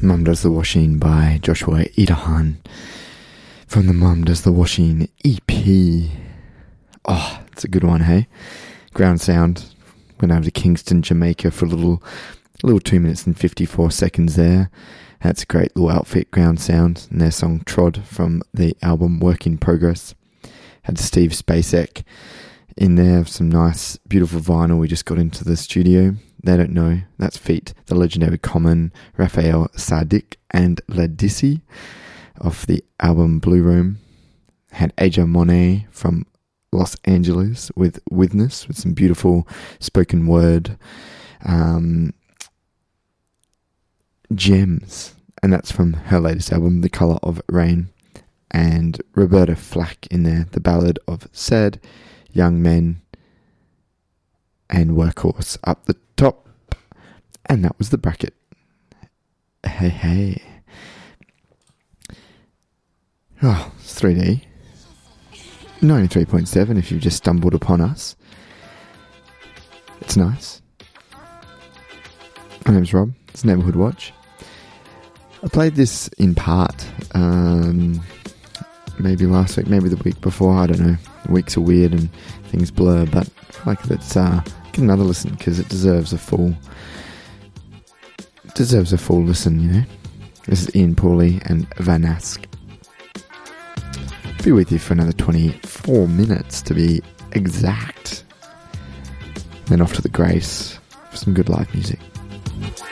Mum Does the Washing by Joshua Idahan from the Mum Does the Washing EP. Oh, it's a good one, hey? Ground Sound. Went over to Kingston, Jamaica for a little 2 minutes and 54 seconds there. That's a great little outfit, Ground Sound, and their song Trod from the album Work in Progress. Had Steve Spacek in there, some nice, beautiful vinyl we just got into the studio. They Don't Know, that's feat the legendary Common, Raphael Saadiq and Ladisi off the album Blue Room. Had Aja Monet from Los Angeles with Witness, with some beautiful spoken word gems, and that's from her latest album, The Colour of Rain. And Roberta Flack in there, The Ballad of Sad Young Men, and Workhorse up the top. And that was the bracket. Hey. Oh, it's 3D. 93.7 if you've just stumbled upon us. It's nice. My name's Rob. It's Neighbourhood Watch. I played this in part, maybe last week, maybe the week before, I don't know. Weeks are weird and things blur, but I feel like let's get another listen because it deserves a full listen, you know. This is Ian Pooley and Van Ask. Be with you for another 24 minutes to be exact. Then off to the Grace for some good live music.